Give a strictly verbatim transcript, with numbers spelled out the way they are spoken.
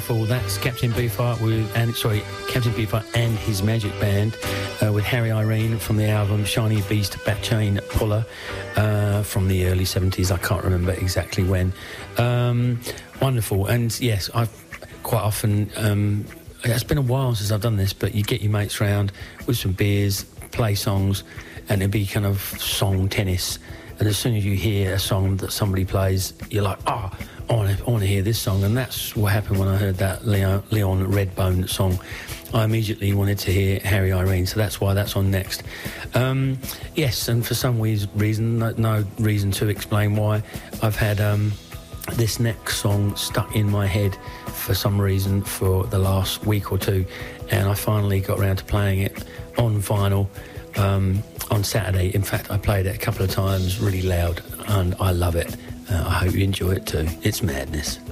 wonderful. That's Captain Beefheart with, and sorry, Captain Beefheart and his Magic Band uh, with Harry Irene from the album Shiny Beast Bat Chain Puller uh, from the early seventies. I can't remember exactly when. Um, wonderful. And yes, I've quite often, um, it's been a while since I've done this, but you get your mates round with some beers, play songs, and it'd be kind of song tennis. And as soon as you hear a song that somebody plays, you're like, oh, I want to I want to hear this song. And that's what happened when I heard that Leon, Leon Redbone song. I immediately wanted to hear Harry Irene, so that's why that's on next. Um, yes, and for some reason, no, no reason to explain why, I've had um, this next song stuck in my head for some reason for the last week or two, and I finally got around to playing it on vinyl um, on Saturday. In fact, I played it a couple of times really loud, and I love it. Uh, I hope you enjoy it too. It's madness.